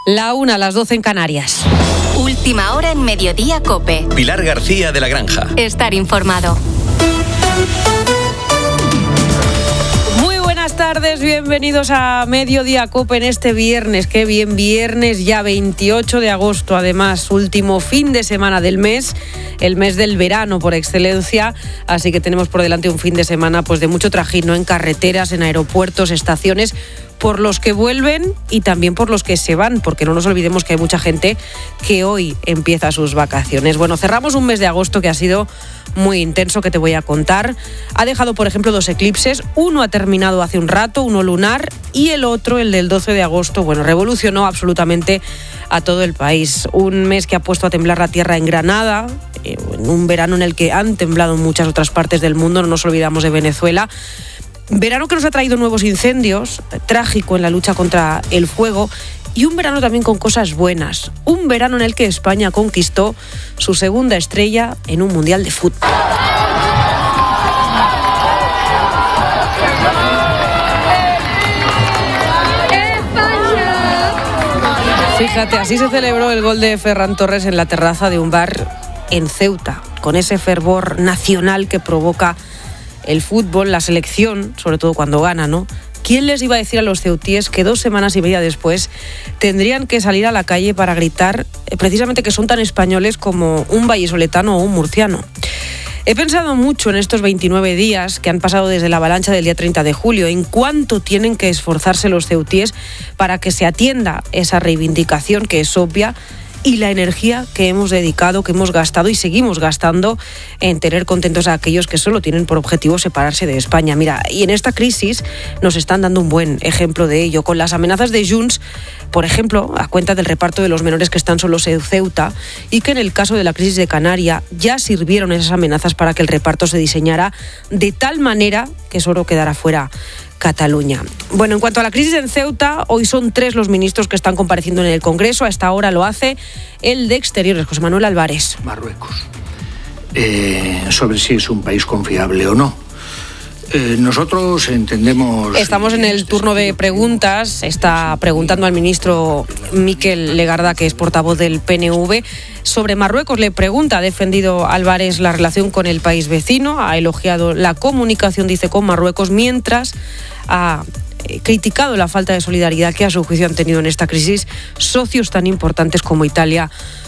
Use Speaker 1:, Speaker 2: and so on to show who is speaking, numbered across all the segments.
Speaker 1: La 1, las 12 en Canarias.
Speaker 2: Última hora en Mediodía COPE.
Speaker 3: Pilar García de la Granja.
Speaker 2: Estar informado.
Speaker 1: Buenas tardes, bienvenidos a Mediodía COPE en este viernes. Qué bien, viernes ya 28 de agosto, además, último fin de semana del mes, el mes del verano por excelencia, así que tenemos por delante un fin de semana pues de mucho trajín, ¿no? En carreteras, en aeropuertos, estaciones, por los que vuelven y también por los que se van, porque no nos olvidemos que hay mucha gente que hoy empieza sus vacaciones. Bueno, cerramos un mes de agosto que ha sido muy intenso, que te voy a contar. Ha dejado, por ejemplo, 2 eclipses. Uno ha terminado hace un rato, uno lunar, y el otro, el del 12 de agosto, bueno, revolucionó absolutamente a todo el país. Un mes que ha puesto a temblar la tierra en Granada, en un verano en el que han temblado en muchas otras partes del mundo, no nos olvidamos de Venezuela. Verano que nos ha traído nuevos incendios, trágico en la lucha contra el fuego, y un verano también con cosas buenas. Un verano en el que España conquistó su segunda estrella en un mundial de fútbol. Fíjate, así se celebró el gol de Ferran Torres en la terraza de un bar en Ceuta, con ese fervor nacional que provoca el fútbol, la selección, sobre todo cuando gana, ¿no? ¿Quién les iba a decir a los ceutíes que 2 semanas y media después tendrían que salir a la calle para gritar precisamente que son tan españoles como un vallisoletano o un murciano? He pensado mucho en estos 29 días que han pasado desde la avalancha del día 30 de julio, en cuánto tienen que esforzarse los ceutíes para que se atienda esa reivindicación que es obvia, y la energía que hemos dedicado, que hemos gastado y seguimos gastando en tener contentos a aquellos que solo tienen por objetivo separarse de España. Mira, y en esta crisis nos están dando un buen ejemplo de ello, con las amenazas de Junts, por ejemplo, a cuenta del reparto de los menores que están solos en Ceuta, y que en el caso de la crisis de Canarias ya sirvieron esas amenazas para que el reparto se diseñara de tal manera que solo quedara fuera Cataluña. Bueno, en cuanto a la crisis en Ceuta, hoy son 3 los ministros que están compareciendo en el Congreso. A esta hora lo hace el de Exteriores, José Manuel Álvarez.
Speaker 4: Marruecos, sobre si es un país confiable o no. Nosotros entendemos...
Speaker 1: Estamos en el turno de preguntas. Está preguntando al ministro Miquel Legarda, que es portavoz del PNV. Sobre Marruecos le pregunta, ha defendido Álvarez la relación con el país vecino, ha elogiado la comunicación, dice, con Marruecos, mientras ha criticado la falta de solidaridad que a su juicio han tenido en esta crisis socios tan importantes como Italia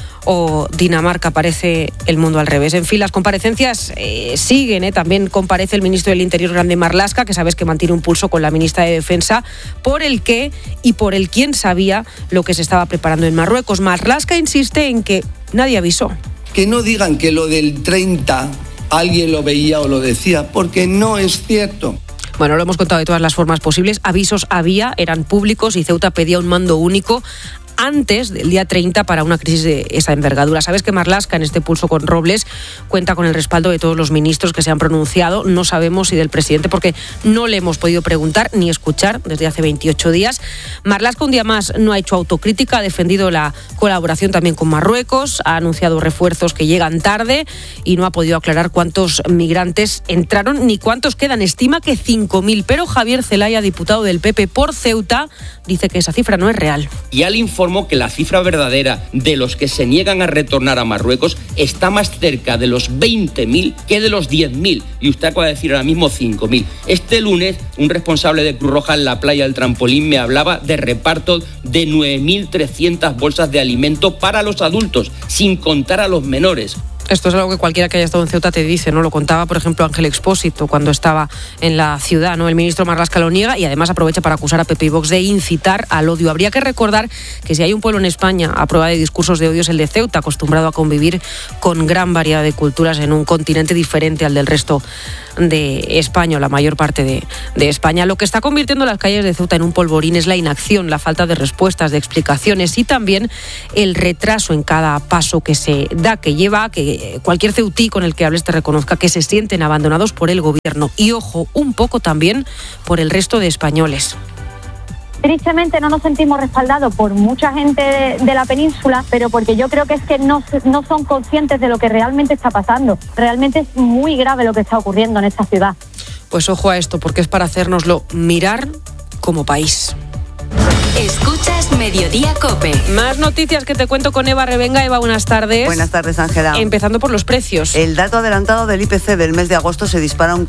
Speaker 1: o Dinamarca. Parece el mundo al revés. En fin, las comparecencias siguen. También comparece el ministro del Interior, Grande Marlaska, que sabes que mantiene un pulso con la ministra de Defensa por el qué y por el quién sabía lo que se estaba preparando en Marruecos. Marlaska insiste en que nadie avisó.
Speaker 5: Que no digan que lo del 30 alguien lo veía o lo decía, porque no es cierto.
Speaker 1: Bueno, lo hemos contado de todas las formas posibles. Avisos había, eran públicos, y Ceuta pedía un mando único antes del día 30 para una crisis de esa envergadura. Sabes que Marlaska, en este pulso con Robles, cuenta con el respaldo de todos los ministros que se han pronunciado. No sabemos si del presidente, porque no le hemos podido preguntar ni escuchar desde hace 28 días. Marlaska, un día más, no ha hecho autocrítica, ha defendido la colaboración también con Marruecos, ha anunciado refuerzos que llegan tarde y no ha podido aclarar cuántos migrantes entraron ni cuántos quedan. Estima que 5.000, pero Javier Zelaya, diputado del PP por Ceuta, dice que esa cifra no es real.
Speaker 6: Y al informó que la cifra verdadera de los que se niegan a retornar a Marruecos está más cerca de los 20.000 que de los 10.000. Y usted acaba de decir ahora mismo 5.000. Este lunes, un responsable de Cruz Roja en la playa del Trampolín me hablaba de reparto de 9.300 bolsas de alimento para los adultos, sin contar a los menores.
Speaker 1: Esto es algo que cualquiera que haya estado en Ceuta te dice, ¿no? Lo contaba, por ejemplo, Ángel Expósito cuando estaba en la ciudad, ¿no? El ministro Marlaska lo niega y además aprovecha para acusar a PP y Vox de incitar al odio. Habría que recordar que si hay un pueblo en España a prueba de discursos de odio es el de Ceuta, acostumbrado a convivir con gran variedad de culturas en un continente diferente al del resto de España, o la mayor parte de España. Lo que está convirtiendo las calles de Ceuta en un polvorín es la inacción, la falta de respuestas, de explicaciones y también el retraso en cada paso que se da, que lleva a que cualquier ceutí con el que hables te reconozca que se sienten abandonados por el gobierno y, ojo, un poco también por el resto de españoles.
Speaker 7: Tristemente no nos sentimos respaldados por mucha gente de la península, pero porque yo creo que es que no son conscientes de lo que realmente está pasando. Realmente es muy grave lo que está ocurriendo en esta ciudad.
Speaker 1: Pues ojo a esto, porque es para hacérnoslo mirar como país.
Speaker 2: Escuchas Mediodía COPE.
Speaker 1: Más noticias que te cuento con Eva Revenga. Eva, buenas tardes.
Speaker 3: Buenas tardes, Ángela.
Speaker 1: Empezando por los precios.
Speaker 3: El dato adelantado del IPC del mes de agosto se dispara un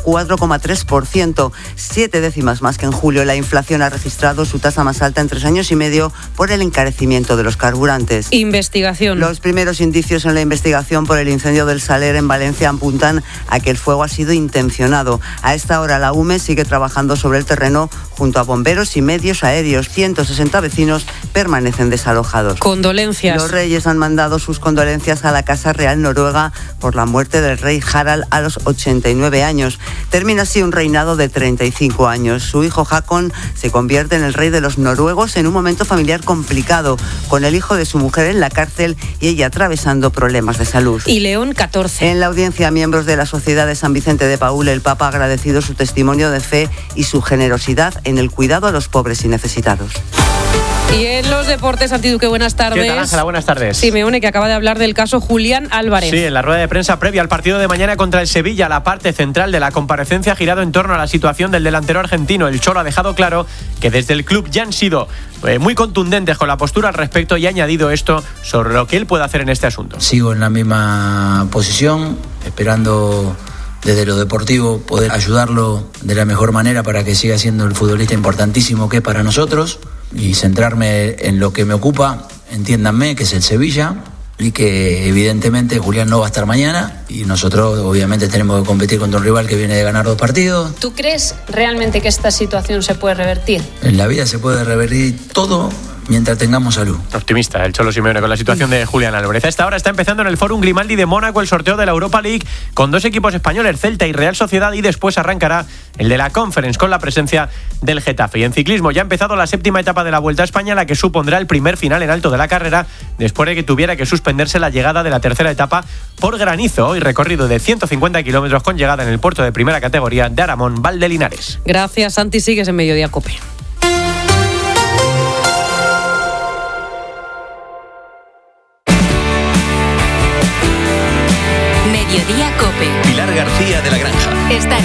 Speaker 3: 4,3%, 7 décimas más que en julio. La inflación ha registrado su tasa más alta en 3 años y medio por el encarecimiento de los carburantes.
Speaker 1: Investigación.
Speaker 3: Los primeros indicios en la investigación por el incendio del Saler en Valencia apuntan a que el fuego ha sido intencionado. A esta hora la UME sigue trabajando sobre el terreno junto a bomberos y medios aéreos. 160 vecinos permanecen desalojados.
Speaker 1: Condolencias.
Speaker 3: Los reyes han mandado sus condolencias a la Casa Real Noruega por la muerte del rey Harald a los 89 años. Termina así un reinado de 35 años. Su hijo Håkon se convierte en el rey de los noruegos en un momento familiar complicado, con el hijo de su mujer en la cárcel y ella atravesando problemas de salud.
Speaker 1: Y León 14.
Speaker 3: En la audiencia, miembros de la Sociedad de San Vicente de Paúl, el Papa ha agradecido su testimonio de fe y su generosidad en el cuidado a los pobres y necesitados.
Speaker 1: Y en los deportes, Santiduque, buenas tardes.
Speaker 8: ¿Qué tal, Ángela? Buenas tardes.
Speaker 1: Simeone, que acaba de hablar del caso Julián Álvarez.
Speaker 8: Sí, en la rueda de prensa previa al partido de mañana contra el Sevilla, la parte central de la comparecencia ha girado en torno a la situación del delantero argentino. El Cholo ha dejado claro que desde el club ya han sido muy contundentes con la postura al respecto y ha añadido esto sobre lo que él puede hacer en este asunto.
Speaker 9: Sigo en la misma posición, esperando desde lo deportivo poder ayudarlo de la mejor manera para que siga siendo el futbolista importantísimo que es para nosotros y centrarme en lo que me ocupa, entiéndanme, que es el Sevilla, y que evidentemente Julián no va a estar mañana y nosotros obviamente tenemos que competir contra un rival que viene de ganar 2 partidos.
Speaker 10: ¿Tú crees realmente que esta situación se puede revertir?
Speaker 9: En la vida se puede revertir todo mientras tengamos salud.
Speaker 8: Optimista el Cholo Simeone con la situación de Julián Álvarez. A esta hora está empezando en el Fórum Grimaldi de Mónaco el sorteo de la Europa League con 2 equipos españoles, Celta y Real Sociedad, y después arrancará el de la Conference con la presencia del Getafe. Y en ciclismo ya ha empezado la 7ª etapa de la Vuelta a España, la que supondrá el primer final en alto de la carrera después de que tuviera que suspenderse la llegada de la 3ª etapa por granizo. Hoy recorrido de 150 kilómetros con llegada en el puerto de primera categoría de Aramón, Valdelinares.
Speaker 1: Gracias, Santi. Sigues en Mediodía COPE.
Speaker 2: Mediodía COPE.
Speaker 11: Pilar García de la Granja.
Speaker 2: Estar